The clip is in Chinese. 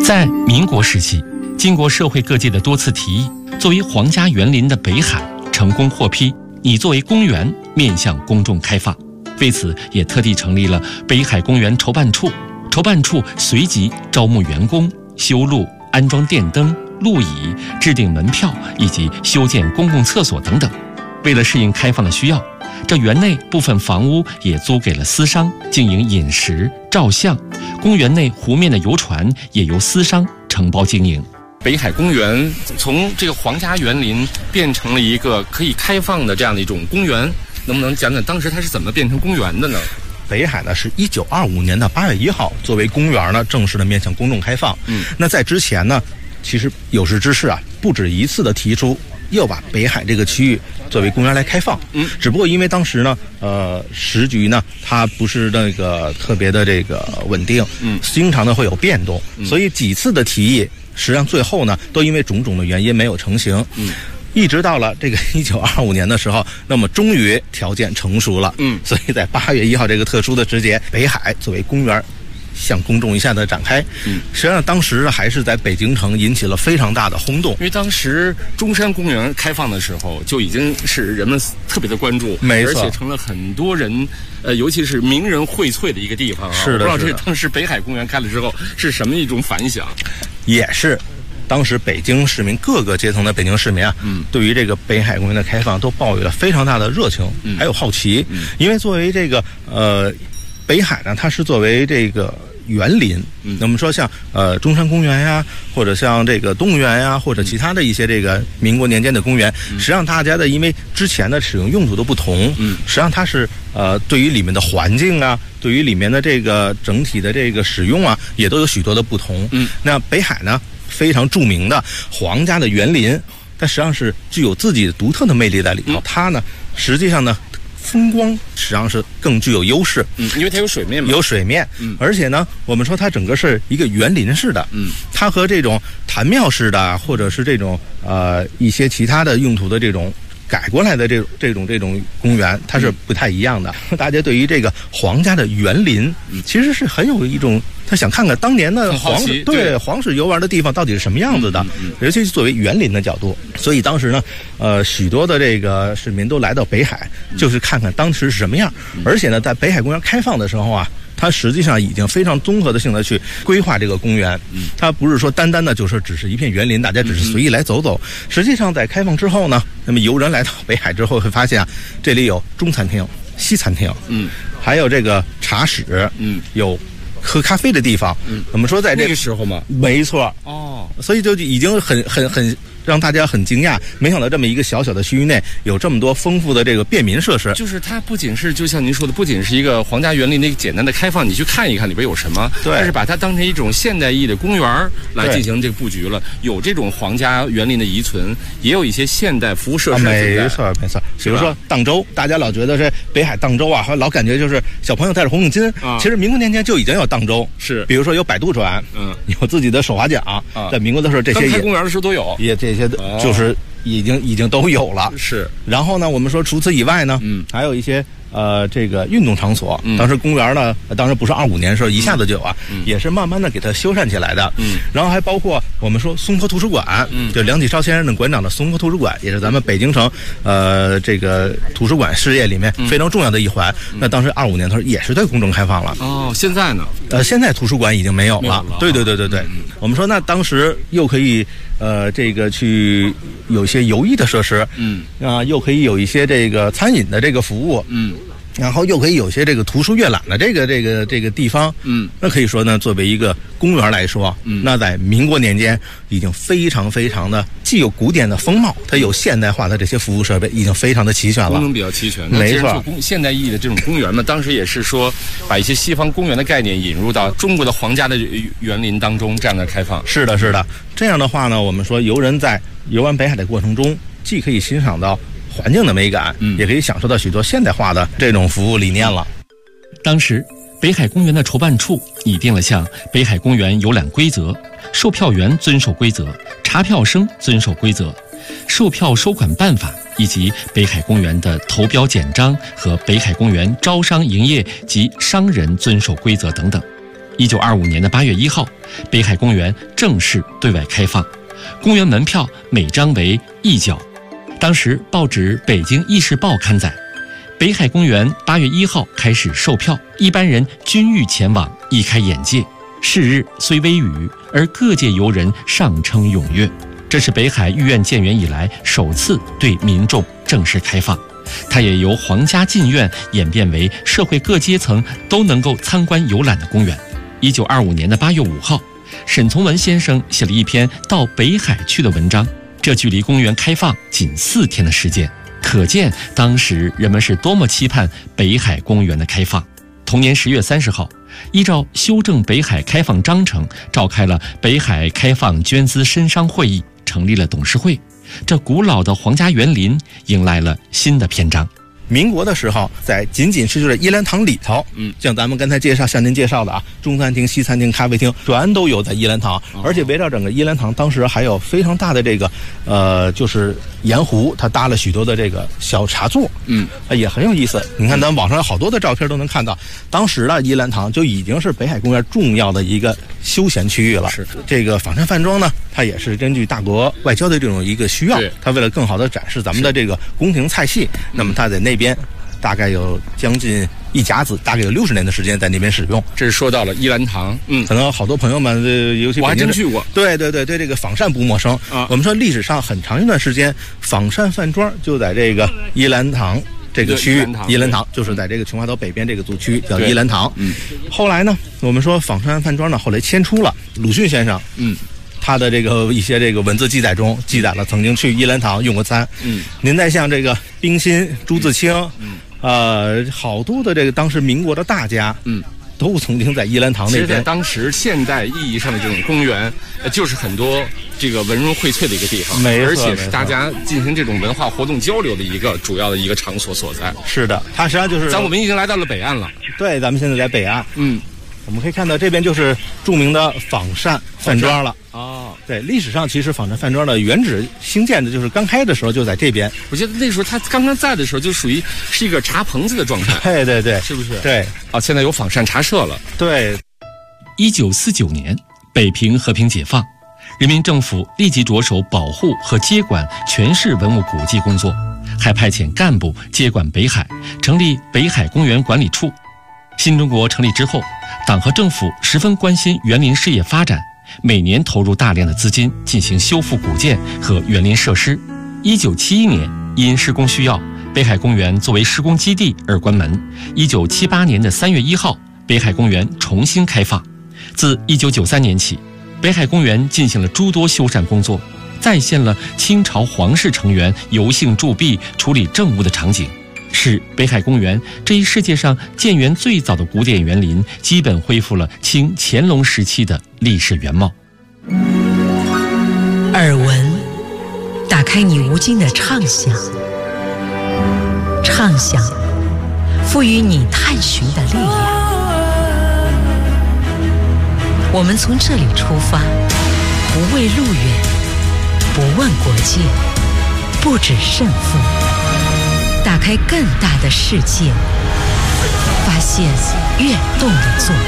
在民国时期，经过社会各界的多次提议，作为皇家园林的北海成功获批拟作为公园面向公众开放。为此，也特地成立了北海公园筹办处。筹办处随即招募员工、修路、安装电灯、路椅、制定门票以及修建公共厕所等等。为了适应开放的需要，这园内部分房屋也租给了私商经营饮食、照相。公园内湖面的游船也由私商承包经营。北海公园从这个皇家园林变成了一个可以开放的这样的一种公园，能不能讲讲当时它是怎么变成公园的呢？ 北海呢是1925年的8月1号作为公园呢正式的面向公众开放。那在之前呢，其实有识之士啊不止一次的提出要把北海这个区域作为公园来开放。只不过因为当时呢，时局呢它不是那个特别的这个稳定，经常的会有变动，所以几次的提议，实际上最后呢都因为种种的原因没有成型。一直到了这个1925年的时候，那么终于条件成熟了。所以在8月1号这个特殊的时节，北海作为公园向公众一下的展开。实际上当时还是在北京城引起了非常大的轰动， 因为当时中山公园开放的时候就已经是人们特别的关注， 没错， 而且成了很多人尤其是名人荟萃的一个地方啊。 是的， 不知道这当时北海公园开了之后是什么一种反响？ 也是当时北京市民各个阶层的北京市民啊，对于这个北海公园的开放都抱有了非常大的热情，还有好奇。因为作为这个北海呢，它是作为这个园林，那么说像中山公园呀，或者像这个动物园呀，或者其他的一些这个民国年间的公园，实际上大家的因为之前的使用用途都不同，实际上它是对于里面的环境啊，对于里面的这个整体的这个使用啊，也都有许多的不同。那北海呢，非常著名的皇家的园林，它实际上是具有自己独特的魅力在里头。它呢，实际上呢，风光实际上是更具有优势。 因为它有水面嘛， 有水面。而且呢，我们说它整个是一个园林式的。它和这种坛庙式的，或者是这种一些其他的用途的这种改过来的这种公园，它是不太一样的。大家对于这个皇家的园林，其实是很有一种他想看看当年的皇室游玩的地方到底是什么样子的，尤其是作为园林的角度。所以当时呢，许多的这个市民都来到北海，就是看看当时是什么样。而且呢，在北海公园开放的时候啊，它实际上已经非常综合的性的去规划这个公园。它不是说单单的就是只是一片园林，大家只是随意来走走。实际上在开放之后呢，那么游人来到北海之后会发现啊，这里有中餐厅、西餐厅，还有这个茶室，有喝咖啡的地方。我们说在这个时候嘛， 没错。所以就已经很让大家很惊讶，没想到这么一个小小的区域内有这么多丰富的这个便民设施。 就是它不仅是就像您说的，不仅是一个皇家园林的一个简单的开放，你去看一看里边有什么，但是把它当成一种现代意义的公园来进行这个布局了。有这种皇家园林的遗存，也有一些现代服务设施。 没错。比如说荡舟，大家老觉得是北海荡舟啊，老感觉就是小朋友带着红领巾。其实民国年间就已经有荡舟，是比如说有摆渡船，有自己的手划桨。在民国的时候，这些开公园的时候都有， 也这些就是已经都有了。 是。 然后呢，我们说除此以外呢，还有一些这个运动场所。当时公园呢，当然不是25年的时候一下子就有啊，也是慢慢的给它修缮起来的。然后还包括我们说松坡图书馆，就梁启超先生的馆长的松坡图书馆，也是咱们北京城这个图书馆事业里面非常重要的一环。那当时25年的时候也是对公众开放了。 现在呢？ 现在图书馆已经没有了。对。我们说那当时又可以这个去有一些游艺的设施，又可以有一些这个餐饮的这个服务，然后又可以有些这个图书阅览的这个地方，那可以说呢，作为一个公园来说，那在民国年间已经非常的既有古典的风貌，它有现代化的这些服务设备，已经非常的齐全了， 功能比较齐全。 没错。 现代意义的这种公园嘛，当时也是说把一些西方公园的概念引入到中国的皇家的园林当中，这样的开放。 是的。这样的话呢，我们说游人在游玩北海的过程中，既可以欣赏到环境的美感，也可以享受到许多现代化的这种服务理念了。当时北海公园的筹办处拟定了向北海公园游览规则，售票员遵守规则，查票生遵守规则，售票收款办法，以及北海公园的投标简章和北海公园招商营业及商人遵守规则等等。 1925年的8月1号，北海公园正式对外开放，公园门票每张为1角。当时报纸《北京议事报》刊载，北海公园8月1号开始售票，一般人均欲前往，一开眼界。是日虽微雨，而各界游人上称踊跃。这是北海御苑建园以来首次对民众正式开放，它也由皇家禁苑演变为社会各阶层都能够参观游览的公园。1925年的8月5号，沈从文先生写了一篇到北海去的文章，这距离公园开放仅4天的时间，可见当时人们是多么期盼北海公园的开放。同年10月30号，依照修正北海开放章程，召开了北海开放捐资申商会议，成立了董事会。这古老的皇家园林迎来了新的篇章。 民国的时候，在仅仅是就在依兰堂里头，像咱们刚才向您介绍的啊，中餐厅、西餐厅、咖啡厅，全都有在依兰堂，而且围绕整个依兰堂，当时还有非常大的这个，就是盐湖，它搭了许多的这个小茶座，也很有意思。你看，咱网上有好多的照片都能看到，当时的依兰堂就已经是北海公园重要的一个休闲区域了。是这个仿膳饭庄呢，它也是根据大国外交的这种一个需要，它为了更好的展示咱们的这个宫廷菜系，那么它在那边大概有将近1甲子，大概有60年的时间在那边使用。 这是说到了依兰堂， 可能好多朋友们，尤其我还真去过， 对这个仿膳不陌生啊。我们说历史上很长一段时间，仿膳饭庄就在这个依兰堂这个区域，依兰堂就是在这个琼华岛北边这个组区叫依兰堂。后来呢，我们说仿膳饭庄呢，后来迁出了。鲁迅先生，他的这个一些这个文字记载中记载了曾经去依兰堂用过餐。您再像这个冰心、朱自清，好多的这个当时民国的大家，都曾经在依兰堂那边。 其实在当时现代意义上的这种公园，就是很多这个文人荟萃的一个地方，而且是大家进行这种文化活动交流的一个主要的一个场所所在。 是的，它实际上就是。 我们已经来到了北岸了。 对，咱们现在在北岸。我们可以看到这边就是著名的仿膳饭庄了。对，历史上其实仿膳饭庄的原址兴建的就是刚开的时候就在这边。 我记得那时候它刚刚在的时候就属于是一个茶棚子的状态。 对， 是不是？ 对。 现在有仿膳茶社了。 对。 1949年，北平和平解放，人民政府立即着手保护和接管全市文物古迹工作，还派遣干部接管北海，成立北海公园管理处。新中国成立之后，党和政府十分关心园林事业发展，每年投入大量的资金进行修复古建和园林设施。1971年，因施工需要，北海公园作为施工基地而关门。1978年的3月1号，北海公园重新开放。自1993年起，北海公园进行了诸多修缮工作，再现了清朝皇室成员游幸铸币、处理政务的场景。使北海公园这一世界上建园最早的古典园林基本恢复了清乾隆时期的历史原貌。 耳闻，打开你无尽的畅想，畅想赋予你探寻的力量。我们从这里出发，不畏路远，不问国界，不止胜负，打开更大的世界，发现跃动的作